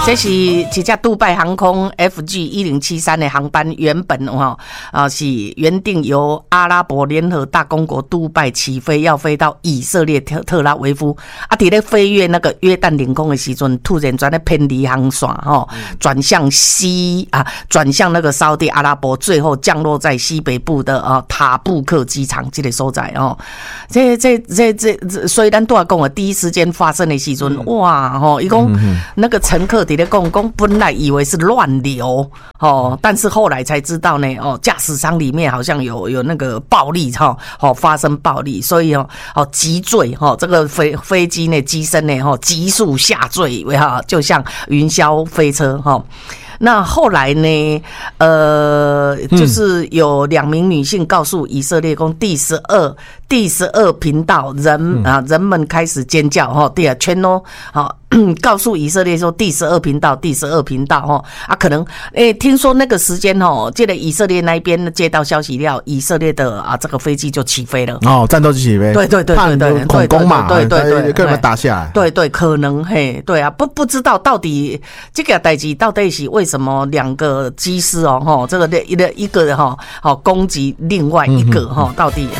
这是一架杜拜航空 FG1073的航班，原本是原定由阿拉伯联合大公国杜拜起飞，要飞到以色列特拉维夫。伫咧飞越那个约旦领空的时阵，突然转咧偏离航线转向转向那个沙特阿拉伯，最后降落在西北部的塔布克机场这个所在所以咱都要讲第一时间发生的时阵，哇伊讲那个乘客伫咧讲本来以为是乱流但是后来才知道呢驾驶舱里面好像有那个暴力发生暴力，所以急坠这个飞机呢机身呢急速下坠就像云霄飞车那后来呢就是有2名女性告诉以色列公第12频道人们开始尖叫第二圈告诉以色列说第12频道可能听说那个时间这个以色列那边接到消息了，以色列的这个飞机就起飞了战斗机起飞， 对恐攻嘛， 对可能打下来， 对可能对啊，不知道到底这个代志到底是为什么2个机师这个一个攻击另外一个到底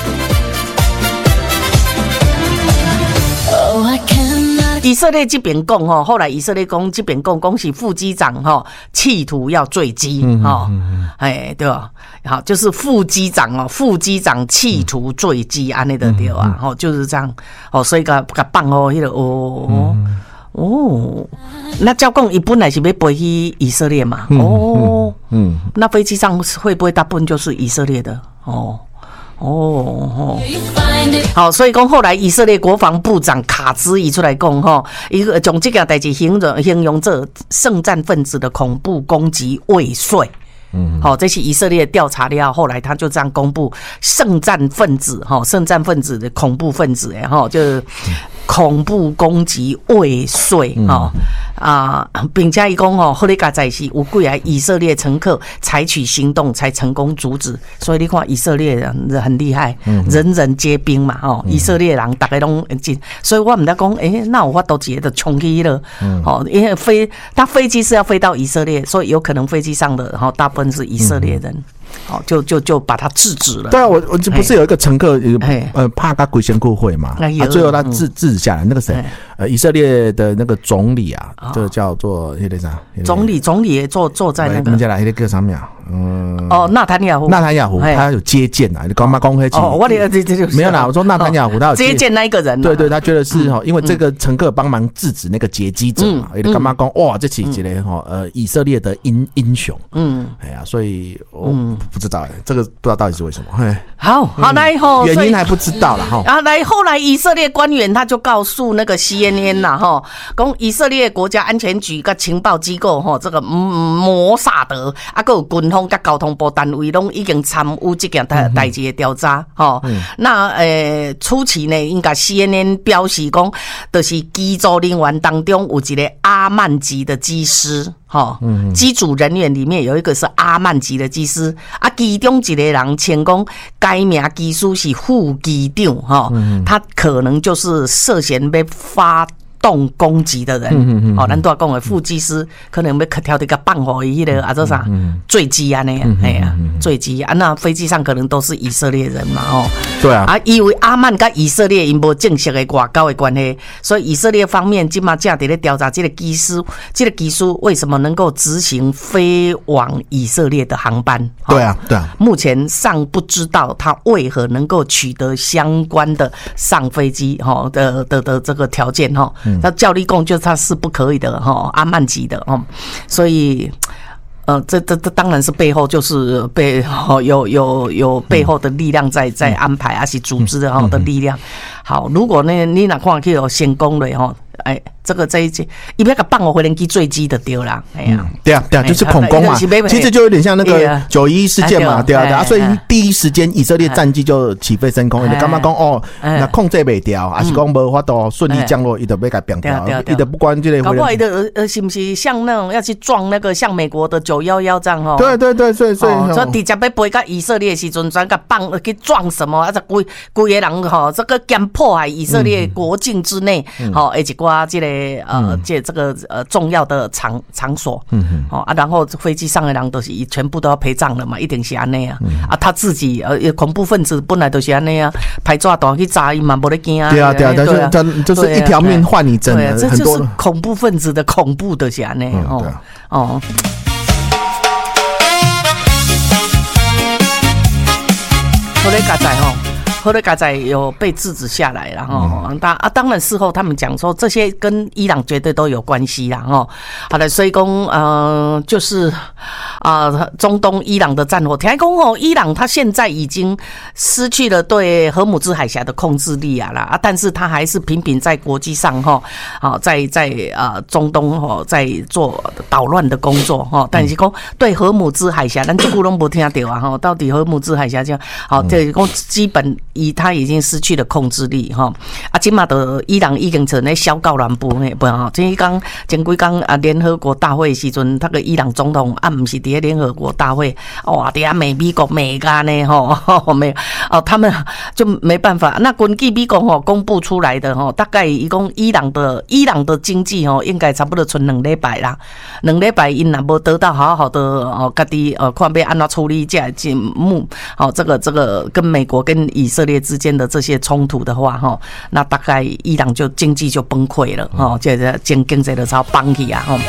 以色列这边讲后来以色列讲这边讲是副机长企图要坠机对吧？好，就是副机长企图坠机安尼的对啊就是这样所以甲放迄个那照讲伊本来是要飞去以色列嘛那飞机上会不会大部分就是以色列的好，所以讲后来以色列国防部长卡兹伊出来讲一个将这件代志形容这圣战分子的恐怖攻击未遂。这是以色列调查了，后来他就这样公布圣战分子的恐怖分子就是恐怖攻击未遂并且伊讲后来加在是有几个以色列乘客采取行动才成功阻止，所以你看以色列人很厉害，人人皆兵嘛以色列人大家都所以我们在讲那有法度直接就冲去了因为飞机是要飞到以色列，所以有可能飞机上的大部分是以色列人就把他制止了。 对啊，我不是有一个乘客怕他鬼仙故会嘛最后他制止下来，那个谁以色列的那个总理这个叫做那个啥总理也坐在那个我们家来那个上面纳坦雅胡他有接见你干嘛公开我没有啦，我说纳坦雅胡他有接见那一个人对他觉得是因为这个乘客帮忙制止那个劫机者嘛干嘛讲哇这是一个以色列的英雄所以不知道这个不知道到底是为什么好来原因还不知道啦后来以色列官员他就告诉那个 CNN 啦讲以色列国家安全局跟情报机构这个摩萨德还有军方跟交通部单位都已经参与这件代志的调查那初期呢应该 CNN 表示讲就是机组人员当中有一个阿曼籍的机师机组人员里面有一个是阿曼籍的机师其中一个人称讲该名机师是副机长他可能就是涉嫌要发动攻击的人咱都要讲的副机师可能要挑这个放火伊迄个做啥坠机安尼坠机那飞机上可能都是以色列人嘛对啊因为阿曼跟以色列因无正式的外交的关系，所以以色列方面现在正在调查这个机师为什么能够执行飞往以色列的航班对啊目前尚不知道他为何能够取得相关的上飞机的这个条件他教力供就他是不可以的阿曼籍的所以这当然是背后就是有背后的力量在安排还是组织的力量好，如果呢你哪看去成功了这一节伊要甲放我飞机坠机的对啦对啊就是恐攻嘛其实就有点像那个911事件嘛对啊所以第一时间以色列战机就起飞升空你干嘛讲那控制不掉还是讲没法度顺利降落他就要给变掉他就不管这个搞不好他是不是像那种要去撞那个像美国的911这样对所以直接要飞到以色列的时阵专个放去撞什么规个人这个敢破坏以色列国境之内一寡这个这个重要的场所，然后飞机上的人都是全部都要陪葬了嘛，一定是安尼啊，他自己恐怖分子本来都是安尼啊，拍抓刀去炸伊嘛，无得惊啊， 对啊，就是一条命换你真的， 这就是恐怖分子的恐怖的是安尼哦。后来嘎仔有被制止下来了当然事后他们讲说这些跟伊朗绝对都有关系啦好的，所以讲就是中东伊朗的战火，听讲伊朗他现在已经失去了对荷姆兹海峡的控制力啦但是他还是频频在国际上在中东在做捣乱的工作但是讲对荷姆兹海峡咱这句拢无听到到底荷姆兹海峡这样这讲基本他已经失去了控制力现在的伊朗已经成咧小到南部前几天联合国大会的时阵，那个伊朗总统不是在联合国大会哇，在美国美干呢没有他们就没办法。那根据美国公布出来的大概一共伊朗的经济应该差不多存2礼拜啦，2礼拜因若无得到好好的家己看要安怎处理这这个跟美国跟以色列之间的这些冲突的话那大概伊朗就经济就崩溃了这经济就超崩起啊